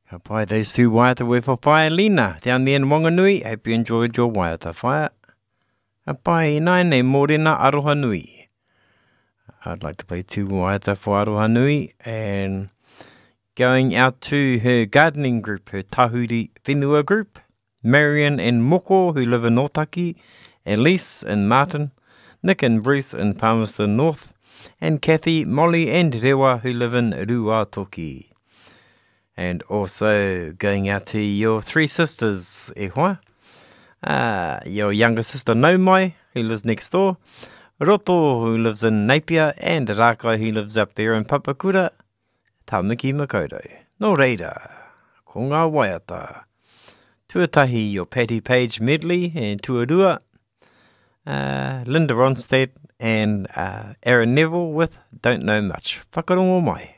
Ka pai those two waiata we whawhai Lina down there in Wanganui. Hope you enjoyed your waiata whaia. Ka pai nai nei Morena Aroha Nui. I'd like to play two waiata for Aroha Nui and going out to her gardening group, her Tahuri Whenua group, Marion and Moko who live in Otaki, Elise and Martin, Nick and Bruce in Palmerston North, and Kathy, Molly and Rewa who live in Ruatoki. And also going out to your three sisters, e hoa. Your younger sister Naumai, who lives next door, Roto, who lives in Napier, and Rakai, who lives up there in Papakura. Tāmiki Makaurau. Nō reira, ko ngā waiata. Tuatahi your Patty Page medley and Tuarua. Linda Ronstadt and Aaron Neville with Don't Know Much. Whakarongo mai.